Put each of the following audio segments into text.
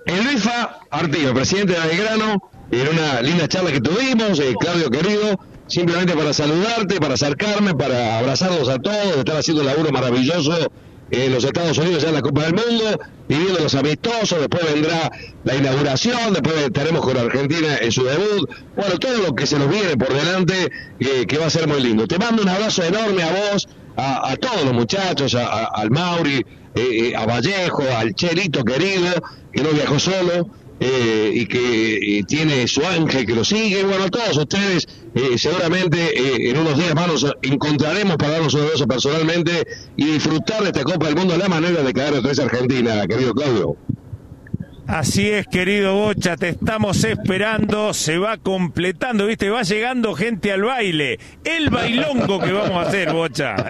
El Luisfa Artigas, presidente de Belgrano, en una linda charla que tuvimos, Claudio querido, simplemente para saludarte, para acercarme, para abrazarlos a todos, estar haciendo un laburo maravilloso en los Estados Unidos ya en la Copa del Mundo, viviendo los amistosos, después vendrá la inauguración, después estaremos con Argentina en su debut, bueno, todo lo que se nos viene por delante, que va a ser muy lindo. Te mando un abrazo enorme a vos, a todos los muchachos, al Mauri, a Vallejo, al Cherito querido, que no viajó solo, y que tiene su ángel que lo sigue. Bueno, a todos ustedes, seguramente en unos días más nos encontraremos para darnos un abrazo personalmente y disfrutar de esta Copa del Mundo a la manera de caer otra vez Argentina, querido Claudio. Así es, querido Bocha, te estamos esperando, se va completando, ¿viste? Va llegando gente al baile, el bailongo que vamos a hacer, Bocha.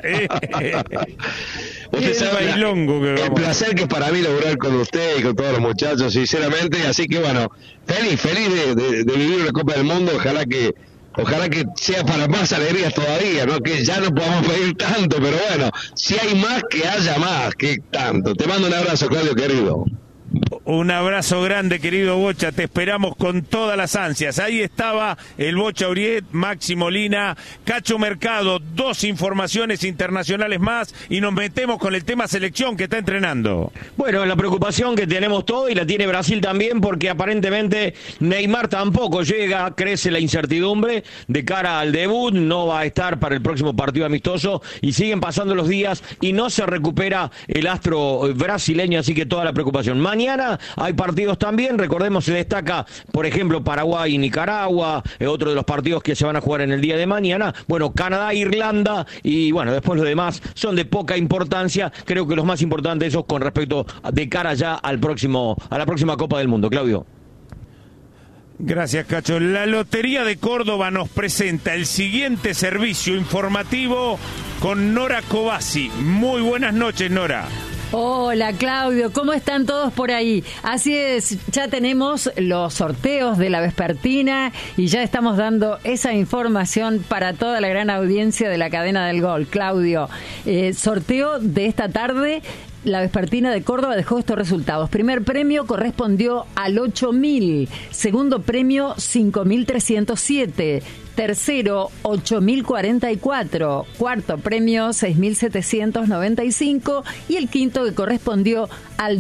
Usted sabe el placer que es para mí laburar con usted y con todos los muchachos, sinceramente, así que bueno, feliz de vivir la Copa del Mundo, ojalá que sea para más alegrías todavía, ¿no? Que ya no podamos pedir tanto, pero bueno, si hay más, que haya más, que tanto. Te mando un abrazo, Claudio querido. Un abrazo grande, querido Bocha, te esperamos con todas las ansias. Ahí estaba el Bocha Uriet, Maxi Molina, Cacho Mercado, 2 informaciones internacionales más y nos metemos con el tema selección que está entrenando. Bueno, la preocupación que tenemos todos y la tiene Brasil también, porque aparentemente Neymar tampoco llega, crece la incertidumbre de cara al debut, no va a estar para el próximo partido amistoso y siguen pasando los días y no se recupera el astro brasileño, así que toda la preocupación. Mañana hay partidos también, recordemos, se destaca, por ejemplo, Paraguay y Nicaragua, otro de los partidos que se van a jugar en el día de mañana. Bueno, Canadá, Irlanda y bueno, después los demás son de poca importancia. Creo que los más importantes esos con respecto de cara ya a la próxima Copa del Mundo. Claudio. Gracias, Cacho. La Lotería de Córdoba nos presenta el siguiente servicio informativo con Nora Cobasi. Muy buenas noches, Nora. Hola Claudio, ¿cómo están todos por ahí? Así es, ya tenemos los sorteos de la vespertina y ya estamos dando esa información para toda la gran audiencia de la cadena del gol. Claudio, sorteo de esta tarde. La vespertina de Córdoba dejó estos resultados. Primer premio correspondió al 8.000. Segundo premio, 5.307. Tercero, 8.044. Cuarto premio, 6.795. Y el quinto, que correspondió al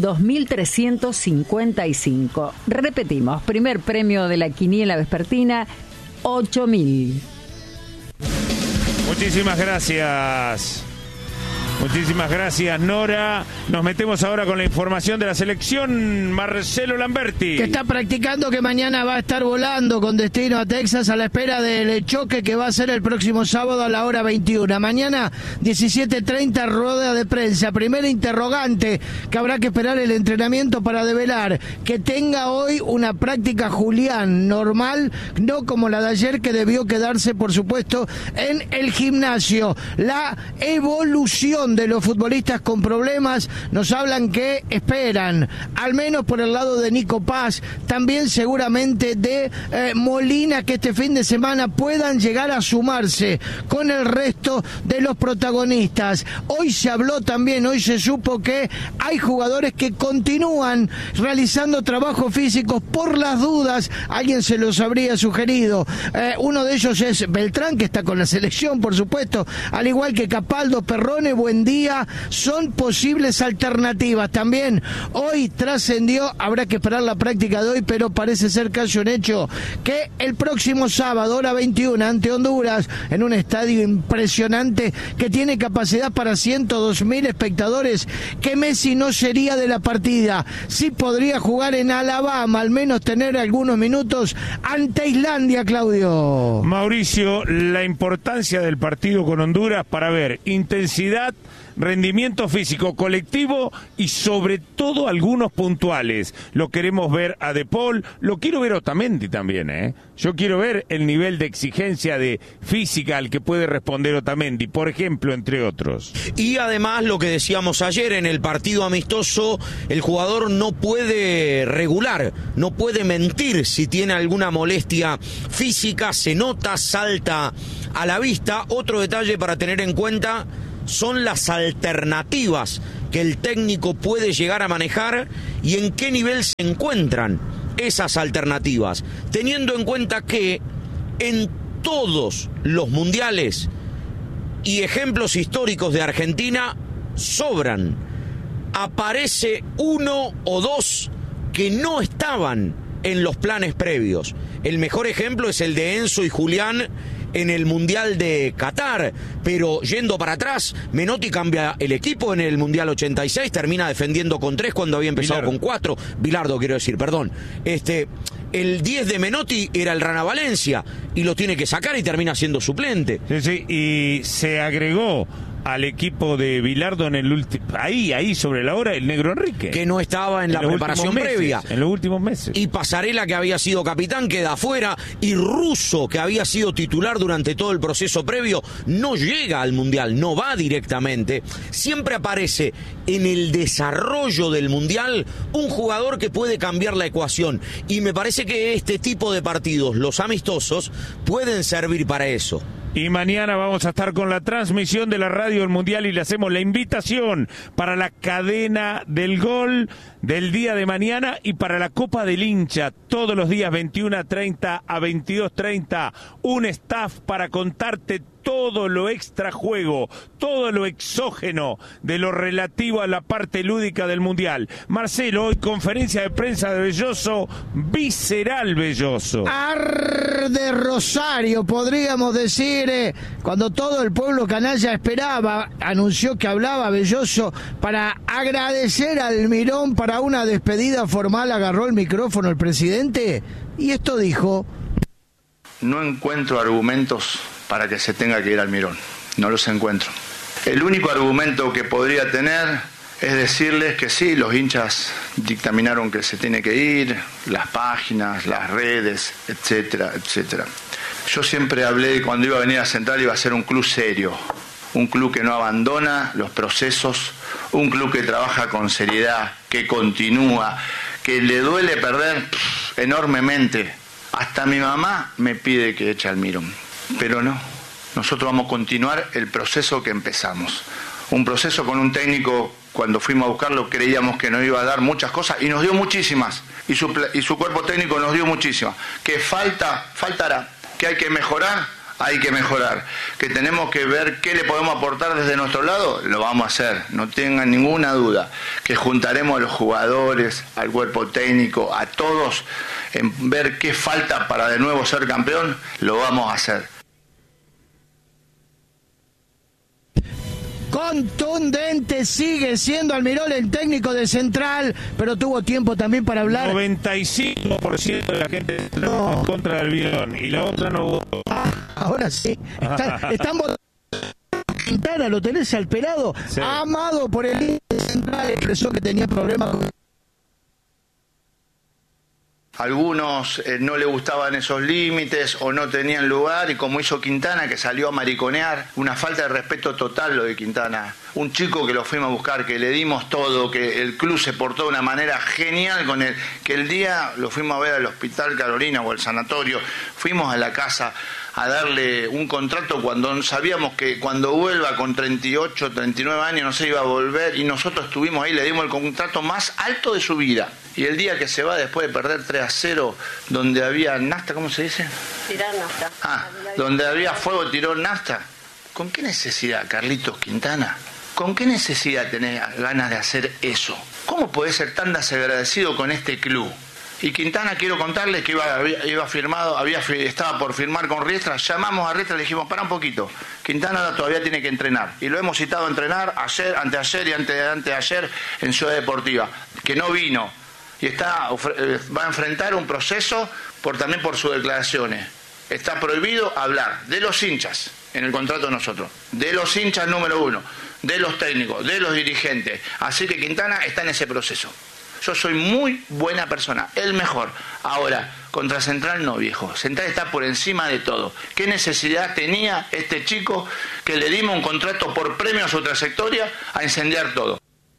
2.355. Repetimos, primer premio de la quiniela vespertina, 8.000. Muchísimas gracias. Muchísimas gracias, Nora. Nos metemos ahora con la información de la selección. Marcelo Lamberti, que está practicando, que mañana va a estar volando con destino a Texas a la espera del choque que va a ser el próximo sábado a la hora 21. Mañana 17:30, rueda de prensa. Primera interrogante que habrá que esperar el entrenamiento para develar. Que tenga hoy una práctica Julián normal, no como la de ayer, que debió quedarse, por supuesto, en el gimnasio. La evolución de los futbolistas con problemas, nos hablan que esperan, al menos por el lado de Nico Paz, también seguramente de Molina, que este fin de semana puedan llegar a sumarse con el resto de los protagonistas. Hoy se habló también, hoy se supo que hay jugadores que continúan realizando trabajos físicos por las dudas, alguien se los habría sugerido. Uno de ellos es Beltrán, que está con la selección, por supuesto, al igual que Capaldo, Perrone, Buendía, son posibles alternativas. También hoy trascendió, habrá que esperar la práctica de hoy, pero parece ser casi un hecho, que el próximo sábado, hora 21, ante Honduras, en un estadio impresionante que tiene capacidad para 102.000 espectadores, que Messi no sería de la partida, sí podría jugar en Alabama, al menos tener algunos minutos ante Islandia, Claudio. Mauricio, la importancia del partido con Honduras para ver intensidad, rendimiento físico colectivo y sobre todo algunos puntuales. Lo queremos ver a De Paul, lo quiero ver a Otamendi también, Yo quiero ver el nivel de exigencia de física al que puede responder Otamendi, por ejemplo, entre otros. Y además lo que decíamos ayer en el partido amistoso, el jugador no puede regular, no puede mentir si tiene alguna molestia física, se nota, salta a la vista. Otro detalle para tener en cuenta son las alternativas que el técnico puede llegar a manejar y en qué nivel se encuentran esas alternativas, teniendo en cuenta que en todos los mundiales y ejemplos históricos de Argentina sobran. Aparece uno o dos que no estaban en los planes previos. El mejor ejemplo es el de Enzo y Julián en el Mundial de Qatar, pero yendo para atrás, Menotti cambia el equipo en el Mundial 86, termina defendiendo con 3 cuando había empezado con 4, Bilardo quiero decir, perdón. El 10 de Menotti era el Rana Valencia y lo tiene que sacar y termina siendo suplente. Sí, y se agregó al equipo de Bilardo en el último, ahí sobre la hora, el Negro Enrique, que no estaba en la preparación previa, en los últimos meses, y Pasarela, que había sido capitán, queda afuera, y Russo, que había sido titular durante todo el proceso previo, no llega al Mundial, no va directamente. Siempre aparece en el desarrollo del Mundial un jugador que puede cambiar la ecuación, y me parece que este tipo de partidos, los amistosos, pueden servir para eso. Y mañana vamos a estar con la transmisión de la radio del Mundial y le hacemos la invitación para la cadena del gol del día de mañana y para la Copa del Hincha, todos los días 21:30 a 22:30, un staff para contarte todo lo extrajuego, todo lo exógeno de lo relativo a la parte lúdica del Mundial. Marcelo, hoy conferencia de prensa de Belloso, visceral Belloso. Arde Rosario, podríamos decir, cuando todo el pueblo canalla esperaba, anunció que hablaba Belloso para agradecer a Almirón para una despedida formal, agarró el micrófono el presidente y esto dijo: no encuentro argumentos para que se tenga que ir Almirón, no los encuentro. El único argumento que podría tener es decirles que sí, los hinchas dictaminaron que se tiene que ir, las páginas, las redes, etcétera, etcétera. Yo siempre hablé, cuando iba a venir a Central, iba a ser un club serio, un club que no abandona los procesos, un club que trabaja con seriedad, que continúa, que le duele perder enormemente. Hasta mi mamá me pide que eche a Almirón, pero no. Nosotros vamos a continuar el proceso que empezamos. Un proceso con un técnico, cuando fuimos a buscarlo creíamos que nos iba a dar muchas cosas y nos dio muchísimas. Y su cuerpo técnico nos dio muchísimas. Que faltará, que hay que mejorar, que tenemos que ver qué le podemos aportar desde nuestro lado, lo vamos a hacer, no tengan ninguna duda, que juntaremos a los jugadores, al cuerpo técnico, a todos, en ver qué falta para de nuevo ser campeón, lo vamos a hacer. Contundente sigue siendo Almirón el técnico de Central, pero tuvo tiempo también para hablar. 95% de la gente no contra Almirón y la otra no votó. Ahora sí, están votando. Quintana, lo tenés al pelado, sí. Amado por el líder de Central, expresó que tenía problemas con... Algunos no le gustaban esos límites o no tenían lugar, y como hizo Quintana, que salió a mariconear, una falta de respeto total lo de Quintana. Un chico que lo fuimos a buscar, que le dimos todo, que el club se portó de una manera genial con él, que el día lo fuimos a ver al Hospital Carolina o al sanatorio, fuimos a la casa a darle un contrato cuando sabíamos que cuando vuelva con 38, 39 años no se iba a volver, y nosotros estuvimos ahí, le dimos el contrato más alto de su vida. Y el día que se va, después de perder 3-0, donde había nafta, ¿cómo se dice? Tirar nafta. Donde había fuego, tiró nafta. ¿Con qué necesidad, Carlitos Quintana? ¿Con qué necesidad tenés ganas de hacer eso? ¿Cómo podés ser tan desagradecido con este club? Y Quintana, quiero contarles que estaba por firmar con Riestra. Llamamos a Riestra y le dijimos, para un poquito, Quintana todavía tiene que entrenar. Y lo hemos citado a entrenar ayer, anteayer y anteayer en Ciudad Deportiva, que no vino. Y va a enfrentar un proceso también por sus declaraciones. Está prohibido hablar de los hinchas en el contrato de nosotros, de los hinchas número 1, de los técnicos, de los dirigentes. Así que Quintana está en ese proceso. Yo soy muy buena persona, el mejor. Ahora, contra Central no, viejo. Central está por encima de todo. ¿Qué necesidad tenía este chico que le dimos un contrato por premio a su trayectoria a incendiar todo?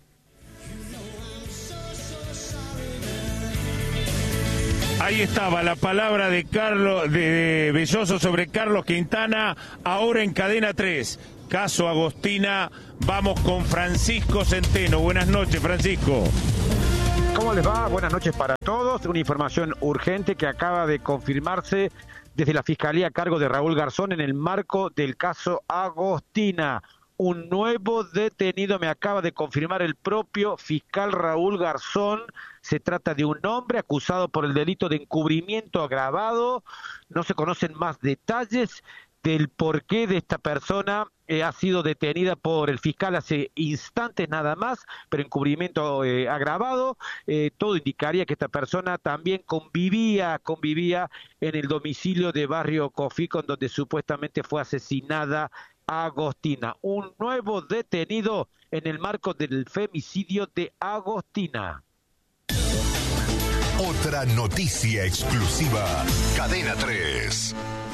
Ahí estaba la palabra de Belloso sobre Carlos Quintana, ahora en Cadena 3. caso Agostina. Vamos con Francisco Centeno. Buenas noches, Francisco. ¿Cómo les va? Buenas noches para todos. Una información urgente que acaba de confirmarse desde la Fiscalía a cargo de Raúl Garzón en el marco del caso Agostina. Un nuevo detenido, me acaba de confirmar el propio fiscal Raúl Garzón. Se trata de un hombre acusado por el delito de encubrimiento agravado. No se conocen más detalles del porqué de esta persona. Ha sido detenida por el fiscal hace instantes nada más, pero encubrimiento agravado. Todo indicaría que esta persona también convivía en el domicilio de Barrio Cofico, en donde supuestamente fue asesinada Agostina. Un nuevo detenido en el marco del femicidio de Agostina. Otra noticia exclusiva. Cadena 3.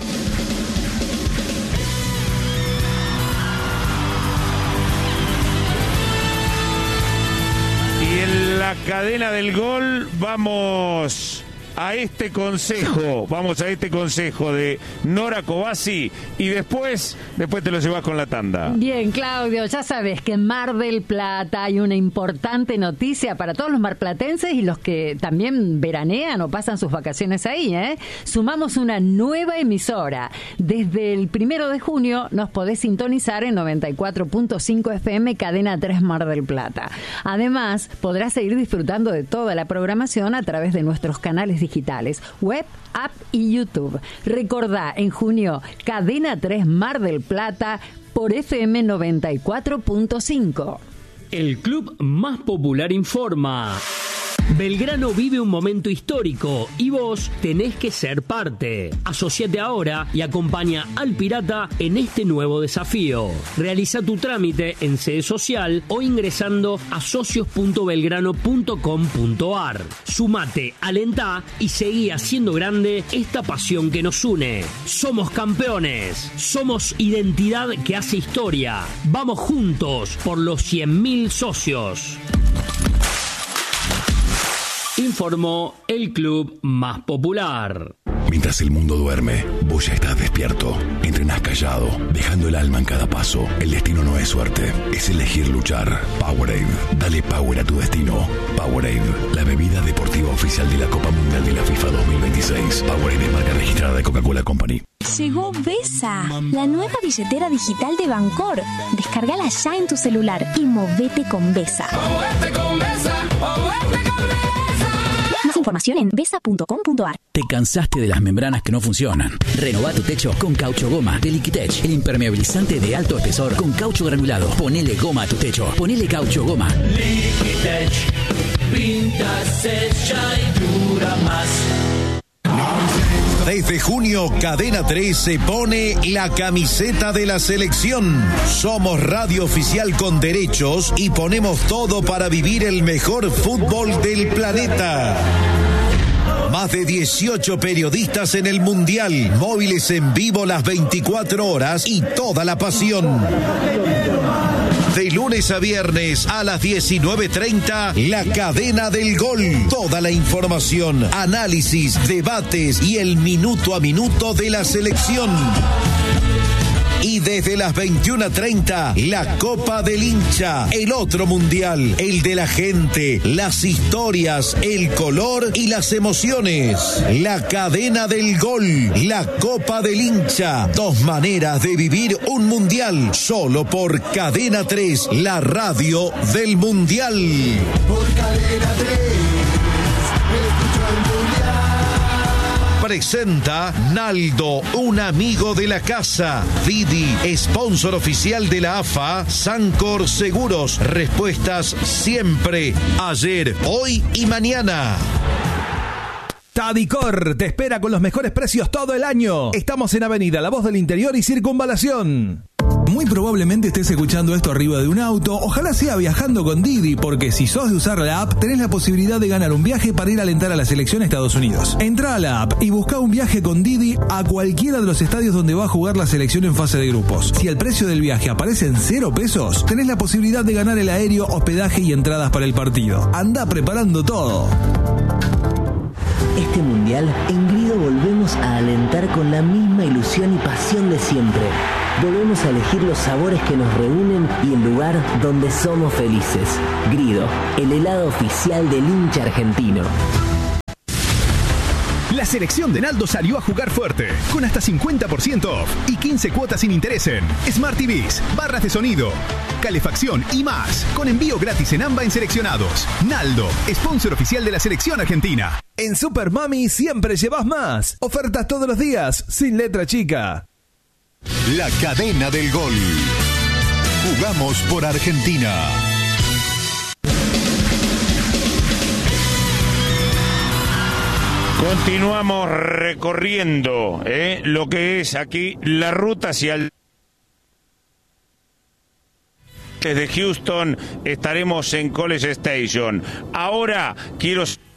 Y en la cadena del gol vamos a este consejo de Nora Cobasi y después te lo llevas con la tanda. Bien, Claudio, ya sabes que en Mar del Plata hay una importante noticia para todos los marplatenses y los que también veranean o pasan sus vacaciones ahí, ¿eh? Sumamos una nueva emisora. Desde el 1 de junio nos podés sintonizar en 94.5 FM Cadena 3 Mar del Plata. Además, podrás seguir disfrutando de toda la programación a través de nuestros canales digitales, web, app y YouTube. Recordá, en junio, Cadena 3 Mar del Plata por FM 94.5. El club más popular informa. Belgrano vive un momento histórico y vos tenés que ser parte. Asociate ahora y acompaña al Pirata en este nuevo desafío. Realiza tu trámite en sede social o ingresando a socios.belgrano.com.ar. Sumate, alentá y seguí haciendo grande esta pasión que nos une. Somos campeones, somos identidad que hace historia. Vamos juntos por los 100.000 socios. Informó el club más popular. Mientras el mundo duerme, vos ya estás despierto. Entrenás callado, dejando el alma en cada paso. El destino no es suerte, es elegir luchar. Powerade, dale power a tu destino. Powerade, la bebida deportiva oficial de la Copa Mundial de la FIFA 2026. Powerade es marca registrada de Coca-Cola Company. Llegó Vesa, la nueva billetera digital de Bancor. Descárgala ya en tu celular y movete con Vesa. ¡Movete con Vesa! ¡Movete con Vesa! Más información en vesa.com.ar. ¿Te cansaste de las membranas que no funcionan? Renová tu techo con Caucho Goma de Liquitech, el impermeabilizante de alto espesor con caucho granulado. Ponele goma a tu techo. Ponele Caucho Goma. Liquitech, pinta, secha y dura más. Desde junio, Cadena 3 se pone la camiseta de la selección. Somos radio oficial con derechos y ponemos todo para vivir el mejor fútbol del planeta. Más de 18 periodistas en el Mundial, móviles en vivo las 24 horas y toda la pasión. De lunes a viernes a las 19:30, la cadena del gol. Toda la información, análisis, debates y el minuto a minuto de la selección. Y desde las 21:30, la Copa del Hincha, el otro mundial, el de la gente, las historias, el color y las emociones. La cadena del gol, la Copa del Hincha, 2 maneras de vivir un mundial, solo por Cadena 3, la radio del mundial. Por Cadena 3, escucho el mundial. Presenta Naldo, un amigo de la casa. Didi, sponsor oficial de la AFA. Sancor Seguros, respuestas siempre, ayer, hoy y mañana. Tadicor te espera con los mejores precios todo el año. Estamos en Avenida La Voz del Interior y Circunvalación. Muy probablemente estés escuchando esto arriba de un auto, ojalá sea viajando con Didi, porque si sos de usar la app, tenés la posibilidad de ganar un viaje para ir a alentar a la selección a Estados Unidos. Entrá a la app y buscá un viaje con Didi a cualquiera de los estadios donde va a jugar la selección en fase de grupos. Si el precio del viaje aparece en 0 pesos, tenés la posibilidad de ganar el aéreo, hospedaje y entradas para el partido. Andá preparando todo. Este mundial, en Grido volvemos a alentar con la misma ilusión y pasión de siempre. volvemos a elegir los sabores que nos reúnen y el lugar donde somos felices. Grido, el helado oficial del hincha argentino. La selección de Naldo salió a jugar fuerte, con hasta 50% off y 15 cuotas sin interés en Smart TVs, barras de sonido, calefacción y más, con envío gratis en AMBA en seleccionados. Naldo, sponsor oficial de la selección argentina. En Super Mami siempre llevas más. Ofertas todos los días, sin letra chica. La cadena del gol. Jugamos por Argentina. Continuamos recorriendo lo que es aquí la ruta hacia el... Desde Houston estaremos en College Station. Ahora quiero...